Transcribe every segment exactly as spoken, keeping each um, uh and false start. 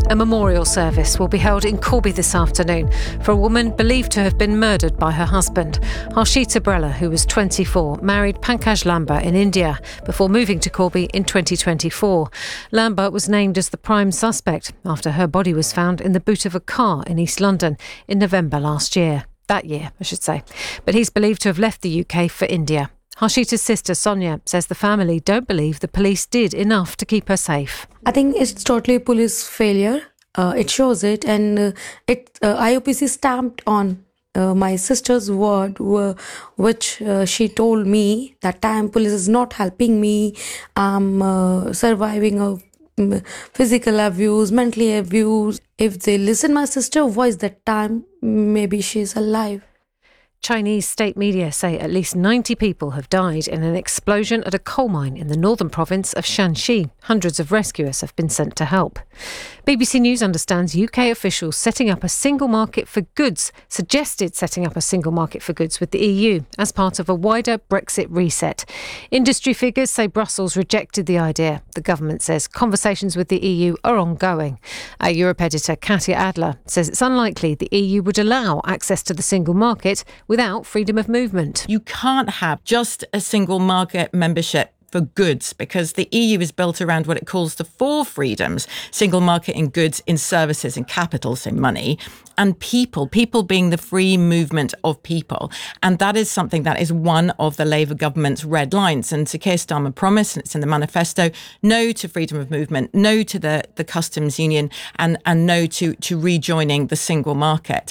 A memorial service will be held in Corby this afternoon for a woman believed to have been murdered by her husband. Harshita Brella, who was twenty-four, married Pankaj Lamba in India before moving to Corby in twenty twenty-four. Lamba was named as the prime suspect after her body was found in the boot of a car in East London in November last year. That year, I should say. But he's believed to have left the U K for India. Harshita's sister Sonia says the family don't believe the police did enough to keep her safe. I think it's totally police failure. Uh, it shows it, and uh, it uh, I O P C stamped on uh, my sister's word, uh, which uh, she told me that time police is not helping me. I'm uh, surviving a um, physical abuse, mentally abuse. If they listen my sister's voice that time, maybe she's alive. Chinese state media say at least ninety people have died in an explosion at a coal mine in the northern province of Shanxi. Hundreds of rescuers have been sent to help. B B C News understands U K officials setting up a single market for goods, suggested setting up a single market for goods with the E U as part of a wider Brexit reset. Industry figures say Brussels rejected the idea. The government says conversations with the E U are ongoing. Our Europe editor Katya Adler says it's unlikely the E U would allow access to the single market without freedom of movement. You can't have just a single market membership for goods because the E U is built around what it calls the four freedoms: single market in goods, in services, in capital, so money, and people, people being the free movement of people. And that is something that is one of the Labour government's red lines. And Sir Keir Starmer promised, and it's in the manifesto, no to freedom of movement, no to the, the customs union, and, and no to, to rejoining the single market.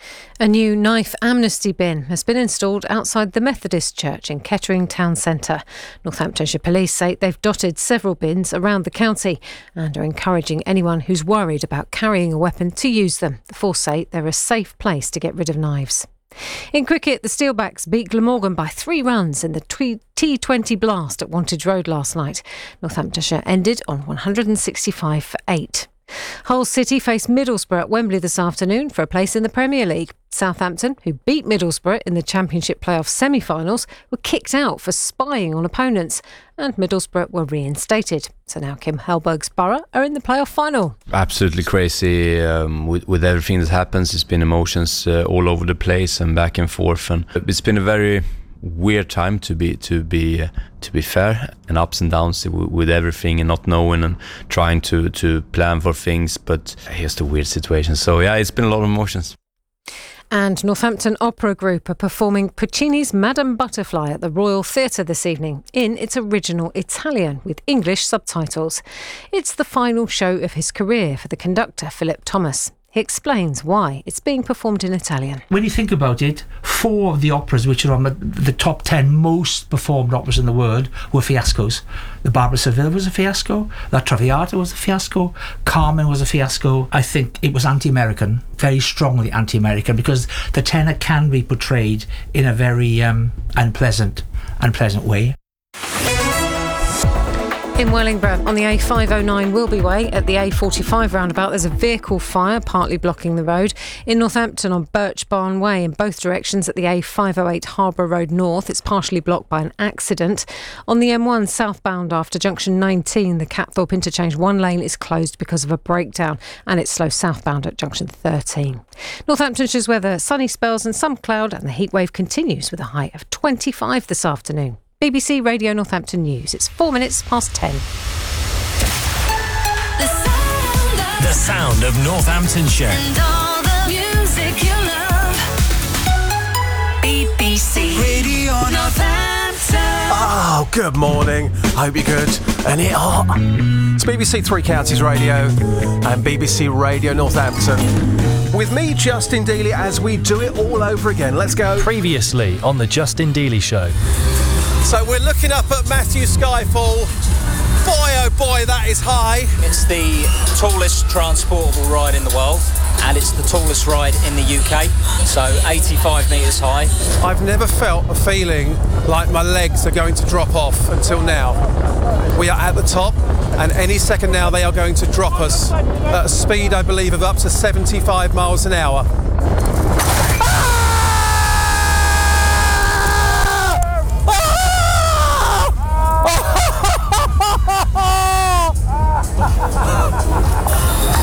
A new knife amnesty bin has been installed outside the Methodist Church in Kettering Town Centre. Northamptonshire Police say they've dotted several bins around the county and are encouraging anyone who's worried about carrying a weapon to use them. The force say they're a safe place to get rid of knives. In cricket, the Steelbacks beat Glamorgan by three runs in the T twenty Blast at Wantage Road last night. Northamptonshire ended on one hundred sixty-five for eight. Hull City face Middlesbrough at Wembley this afternoon for a place in the Premier League. Southampton, who beat Middlesbrough in the Championship playoff semi-finals, were kicked out for spying on opponents, and Middlesbrough were reinstated. So now Kim Hellberg's Borough are in the playoff final. Absolutely crazy. Um, with, with everything that happens, it's been emotions uh, all over the place and back and forth, and it's been a very weird time to be to be uh, to be fair, and ups and downs with, with everything and not knowing and trying to to plan for things, but here's the weird situation. So yeah, it's been a lot of emotions. And Northampton Opera Group are performing Puccini's Madame Butterfly at the Royal Theatre this evening in its original Italian with English subtitles. It's the final show of his career for the conductor Philip Thomas. He explains why it's being performed in Italian. When you think about it, four of the operas which are on the, the top ten most performed operas in the world were fiascos. The Barbara Seville was a fiasco, La Traviata was a fiasco, Carmen was a fiasco. I think it was anti-American, very strongly anti-American, because the tenor can be portrayed in a very um, unpleasant, unpleasant way. In Wellingborough, on the A five oh nine Wilby Way at the A forty-five roundabout, there's a vehicle fire partly blocking the road. In Northampton on Birch Barn Way in both directions at the A five oh eight Harbour Road North, it's partially blocked by an accident. On the M one southbound after junction nineteen, the Catthorpe interchange, one lane is closed because of a breakdown, and it's slow southbound at junction thirteen. Northamptonshire's weather: sunny spells and some cloud, and the heat wave continues with a high of twenty-five this afternoon. B B C Radio Northampton News. It's four minutes past ten. The sound of, the sound of Northamptonshire. And all the music you love. B B C Radio Northampton. Oh, good morning. Hope you're good. And it hot. It's B B C Three Counties Radio and B B C Radio Northampton. With me, Justin Dealey, as we do it all over again. Let's go. Previously on the Justin Dealey Show. So we're looking up at Matthew Skyfall. Boy, oh boy, that is high. It's the tallest transportable ride in the world, and it's the tallest ride in the U K, so eighty-five metres high. I've never felt a feeling like my legs are going to drop off until now. We are at the top, and any second now they are going to drop us at a speed, I believe, of up to seventy-five miles an hour.